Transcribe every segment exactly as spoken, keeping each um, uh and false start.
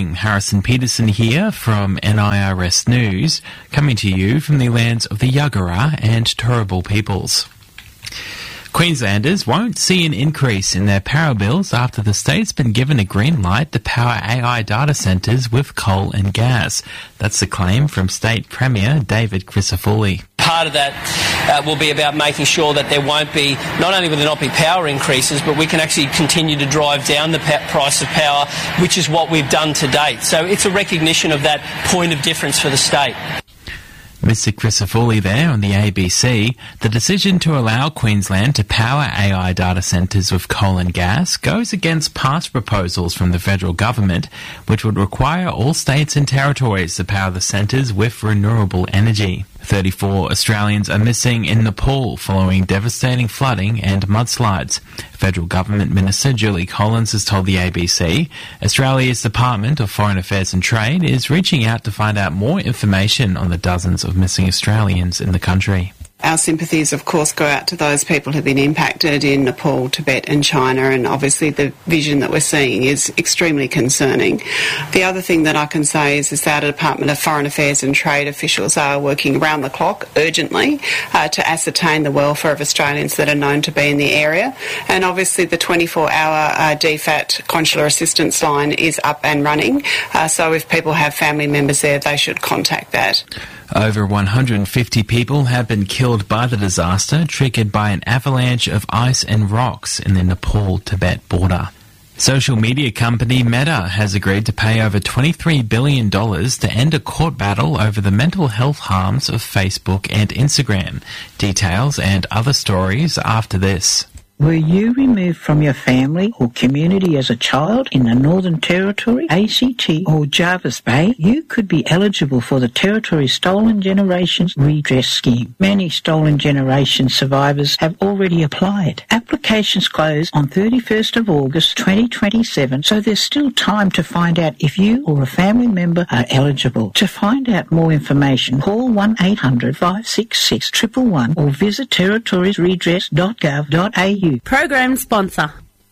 morning. Harrison Peterson here from N I R S News, coming to you from the lands of the Yagara and Turrbal peoples. Queenslanders won't see an increase in their power bills after the state's been given a green light to power A I data centres with coal and gas. That's the claim from State Premier David Crisafulli. Part of that uh, will be about making sure that there won't be, not only will there not be power increases, but we can actually continue to drive down the pa- price of power, which is what we've done to date. So it's a recognition of that point of difference for the state. Mister Crisafulli there on the A B C. The decision to allow Queensland to power A I data centres with coal and gas goes against past proposals from the federal government, which would require all states and territories to power the centres with renewable energy. thirty-four Australians are missing in Nepal following devastating flooding and mudslides. Federal Government Minister Julie Collins has told the A B C Australia's Department of Foreign Affairs and Trade is reaching out to find out more information on the dozens of missing Australians in the country. Our sympathies, of course, go out to those people who have been impacted in Nepal, Tibet and China, and obviously the vision that we're seeing is extremely concerning. The other thing that I can say is, is that our Department of Foreign Affairs and Trade officials are working around the clock urgently uh, to ascertain the welfare of Australians that are known to be in the area. And obviously the twenty-four hour uh, D F A T consular assistance line is up and running, uh, so if people have family members there, they should contact that. Over one hundred fifty people have been killed by the disaster triggered by an avalanche of ice and rocks in the Nepal-Tibet border. Social media company Meta has agreed to pay over twenty-three billion dollars to end a court battle over the mental health harms of Facebook and Instagram. Details and other stories after this. Were you removed from your family or community as a child in the Northern Territory, A C T or Jervis Bay? You could be eligible for the Territory's Stolen Generations Redress Scheme. Many Stolen Generations survivors have already applied. Applications close on thirty-first of August twenty twenty-seven, so there's still time to find out if you or a family member are eligible. To find out more information, call one eight hundred five six six one one one or visit territories redress dot gov dot a u. Program sponsor.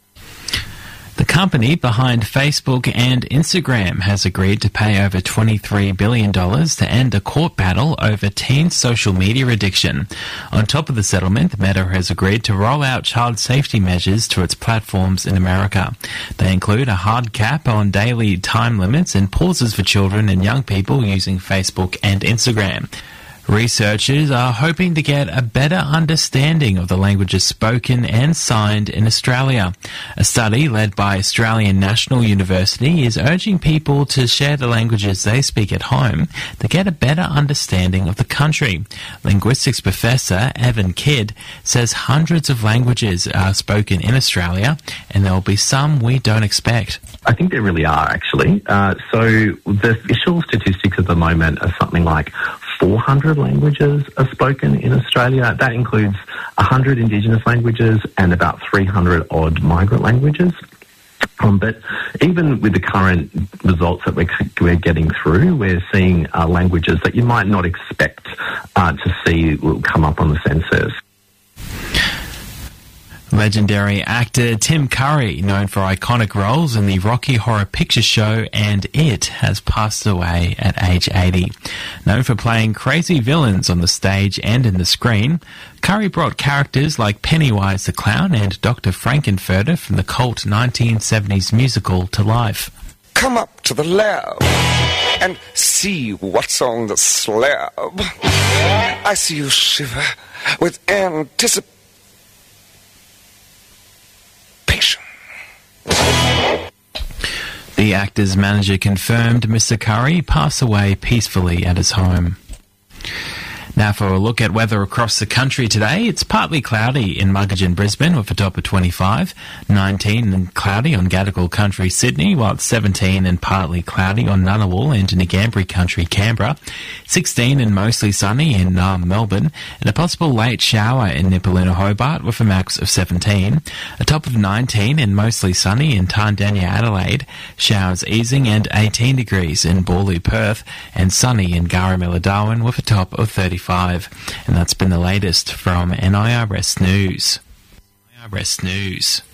The company behind Facebook and Instagram has agreed to pay over twenty-three billion dollars to end a court battle over teen social media addiction. On top of the settlement, Meta has agreed to roll out child safety measures to its platforms in America. They include a hard cap on daily time limits and pauses for children and young people using Facebook and Instagram. Researchers are hoping to get a better understanding of the languages spoken and signed in Australia. A study led by Australian National University is urging people to share the languages they speak at home to get a better understanding of the country. Linguistics professor Evan Kidd says hundreds of languages are spoken in Australia, and there will be some we don't expect. I think there really are, actually. Uh, so the official statistics at the moment are something like four hundred languages are spoken in Australia. That includes one hundred Indigenous languages and about three hundred odd migrant languages. Um, but even with the current results that we're, we're getting through, we're seeing uh, languages that you might not expect uh, to see will come up on the census. Legendary actor Tim Curry, known for iconic roles in the Rocky Horror Picture Show and It, has passed away at age eighty. Known for playing crazy villains on the stage and in the screen, Curry brought characters like Pennywise the Clown and Doctor Frankenfurter from the cult nineteen seventies musical to life. Come up to the lab and see what's on the slab. I see you shiver with anticipation. The actor's manager confirmed Mister Curry passed away peacefully at his home. Now for a look at weather across the country today. It's partly cloudy in Muggeridge and Brisbane with a top of twenty-five, nineteen and cloudy on Gadigal Country, Sydney, while it's seventeen and partly cloudy on Ngunnawal and Ngambri Country, Canberra, sixteen and mostly sunny in Naarm, Melbourne, and a possible late shower in Nipaluna, Hobart with a max of seventeen, a top of nineteen and mostly sunny in Tandanya, Adelaide, showers easing and eighteen degrees in Boorloo, Perth, and sunny in Garamilla, Darwin with a top of thirty-five. And that's been the latest from N I R S News. N I R S News.